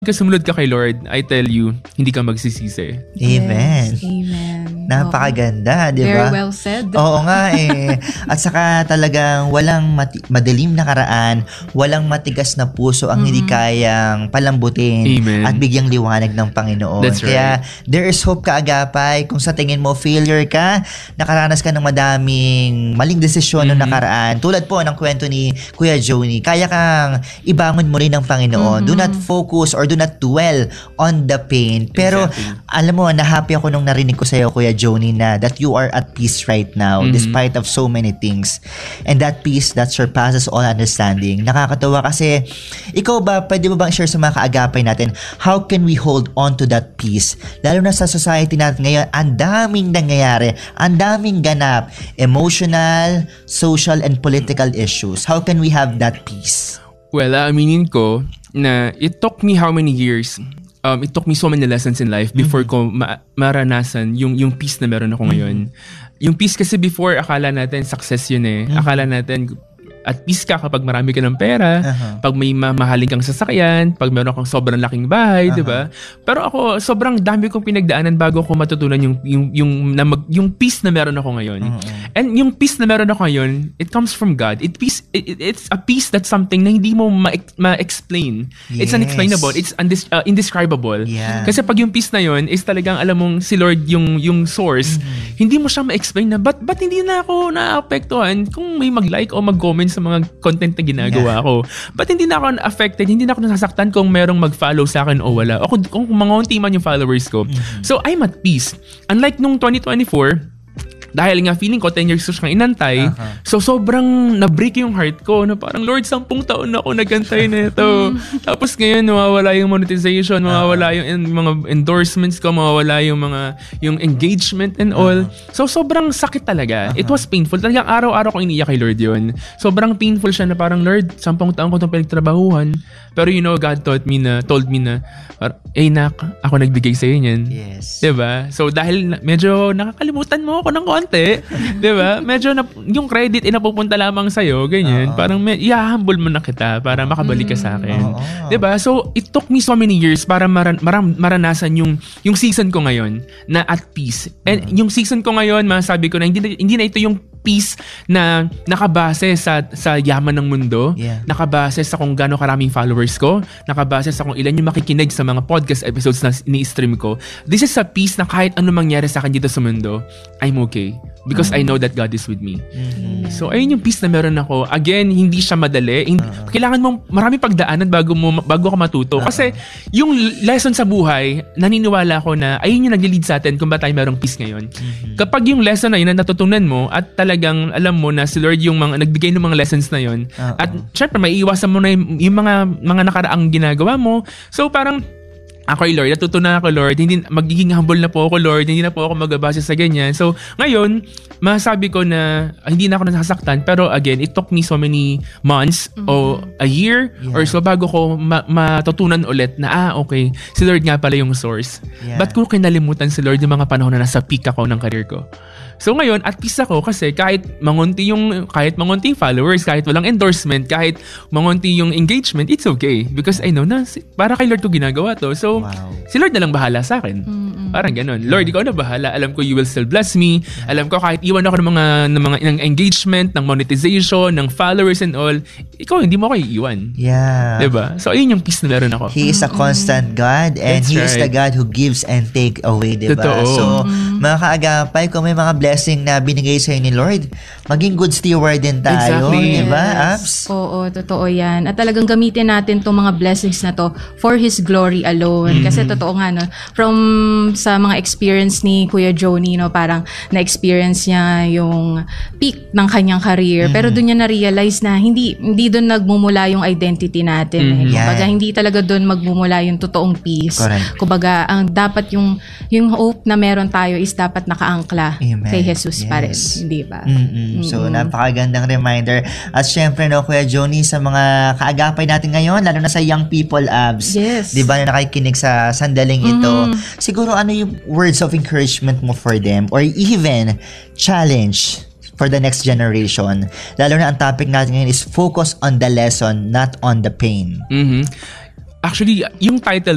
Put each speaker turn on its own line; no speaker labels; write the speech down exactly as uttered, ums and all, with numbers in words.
Ka sumunod ka kay Lord, I tell you, hindi ka magsisisi.
Amen.
Yes, amen.
Napakaganda, di ba?
Very well said.
Oo nga eh. At saka talagang walang mati- madilim na karaan, walang matigas na puso ang mm. hindi kayang palambutin
Amen.
At bigyang liwanag ng Panginoon.
That's
Kaya
right.
there is hope, kaagapay. Kung sa tingin mo failure ka, nakaranas ka ng madaming maling desisyon mm-hmm. noong nakaraan. Tulad po ng kwento ni Kuya Joni, kaya kang ibangon mo rin ng Panginoon. Mm-hmm. Do not focus or do not dwell on the pain. Pero exactly. Alam mo, na-happy ako nung narinig ko sa'yo, Kuya Joni, na that you are at peace right now mm-hmm. despite of so many things. And that peace that surpasses all understanding. Nakakatawa kasi, ikaw ba, pwede mo bang share sa mga kaagapay natin, how can we hold on to that peace? Lalo na sa society natin ngayon, ang daming nangyayari, ang daming ganap, emotional, social, and political issues. How can we have that peace?
Well, aminin ko na it took me how many years? Um, it took me so many lessons in life before mm-hmm. ko ma- maranasan yung yung peace na meron ako ngayon. Mm-hmm. Yung peace kasi before, akala natin success yun eh. Mm-hmm. Akala natin at peace ka kapag marami ka ng pera, uh-huh. pag may mamahaling kang sasakyan, pag meron kang sobrang laking bahay, uh-huh. di ba? Pero ako, sobrang dami kong pinagdaanan bago ko matutunan yung yung yung na mag, yung peace na meron ako ngayon. Uh-huh. And yung peace na meron ako ngayon, it comes from God. It peace it, it's a peace that's something na hindi mo ma- ma-explain. Yes. It's unexplainable. It's undis- uh, indescribable.
Yeah.
Kasi pag yung peace na yon is talagang alam mong si Lord yung yung source, uh-huh. hindi mo siya ma-explain na but but hindi na ako naapektuhan kung may mag-like o mag-comment sa mga content na ginagawa yeah. ko. But hindi na ako affected, hindi na ako nasasaktan kung merong mag-follow sa akin o wala. O kung, kung mangunti man yung followers ko. Mm-hmm. So, I'm at peace. Unlike nung twenty twenty-four, dahil nga feeling ko ten years ko siyang inantay, uh-huh. so sobrang na-break yung heart ko na parang, Lord, sampung taon na ako nagantay na ito. Tapos ngayon, mawawala yung monetization, mawawala yung en- mga endorsements ko, mawawala yung mga yung engagement and all. Uh-huh. So sobrang sakit talaga. Uh-huh. It was painful. Talagang araw-araw ko iniiyak kay Lord yun. Sobrang painful siya na parang, Lord, sampung taon ko itong pinagtrabahuhan. Pero you know, God taught me na, told me na, eh nak, ako nagbigay sa'yo niyan.
Yes.
Diba? So dahil na, medyo nakakalimutan mo ako ng konti, diba? Medyo na, yung credit ay napupunta lamang sa'yo, ganyan. Uh-oh. Parang may, i-humble mo na kita para makabalik ka sa akin. Uh-oh. Diba? So it took me so many years para maran, maran, maranasan yung, yung season ko ngayon na at peace. And uh-huh. yung season ko ngayon, masabi ko na hindi, hindi na ito yung peace na nakabase sa sa yaman ng mundo, yeah. nakabase sa kung gaano karaming followers ko, nakabase sa kung ilan yung makikinig sa mga podcast episodes na ni-stream ko. This is a peace na kahit ano mangyari sa akin dito sa mundo, I'm okay. Because mm-hmm. I know that God is with me. Mm-hmm. So, ayun yung peace na meron ako. Again, hindi siya madali. Hindi, uh-huh. Kailangan mong maraming pagdaanan bago mo bago ka matuto. Uh-huh. Kasi yung lesson sa buhay, naniniwala ko na ayun yung nag-lead sa atin kung ba tayo merong peace ngayon. Mm-hmm. Kapag yung lesson na yun na natutunan mo at talagang alam mo na si Lord yung mga nagbigay ng mga lessons na yun, uh-huh. at syempre may iwasan mo na yung, yung mga mga nakaraang ginagawa mo. So, parang ako, Lord, natutunan ako, Lord, hindi, magiging humble na po ako, Lord, hindi na po ako magabase sa ganyan. So, ngayon, masabi ko na hindi na ako nasasaktan, pero again, it took me so many months mm-hmm. o a year yeah. or so bago ko ma- matutunan ulit na, ah, okay, si Lord nga pala yung source. Yeah. Ba't ko kinalimutan si Lord yung mga panahon na nasa peak ako ng career ko? So ngayon, at peace ako kasi kahit mangunti yung kahit mangunti yung followers, kahit walang endorsement, kahit mangunti yung engagement, it's okay because I know na para kay Lord ko ginagawa to. So wow. si Lord na lang bahala sa akin. Mm-hmm. Parang ganun. Lord, ikaw na bahala. Alam ko you will still bless me. Alam ko kahit iwan ako ng mga ng mga ng engagement, ng monetization, ng followers and all, ikaw hindi mo ako iiwan.
Yeah.
'Di ba? So ayun yung peace na meron ako.
He is a constant God and That's He right. is the God who gives and take away, 'di ba? So mga kaagapay, kung may mga blessing na binigay sa'yo ni Lord, maging good steward din tayo,
exactly.
di ba,
yes.
Abs?
Oo, totoo yan. At talagang gamitin natin itong mga blessings na to for His glory alone. Mm-hmm. Kasi totoo nga, no, from sa mga experience ni Kuya Joni, no, parang na-experience niya yung peak ng kanyang career. Mm-hmm. Pero doon niya na-realize na hindi hindi doon nagmumula yung identity natin. Mm-hmm. Eh. Kumbaga, yeah. hindi talaga doon magmumula yung totoong peace.
Correct.
Kumbaga, ang dapat yung yung hope na meron tayo is dapat nakaangkla Amen. Kay Jesus yes. pa rin. Hindi ba?
Mm-hmm. So, napakagandang reminder. At syempre, no, Kuya Joni, sa mga kaagapay natin ngayon, lalo na sa young people, Abs,
yes.
di ba, na nakikinig sa sandaling mm-hmm. ito, siguro ano yung words of encouragement mo for them or even challenge for the next generation? Lalo na ang topic natin ngayon is focus on the lesson, not on the pain.
Mm-hmm. Actually, yung title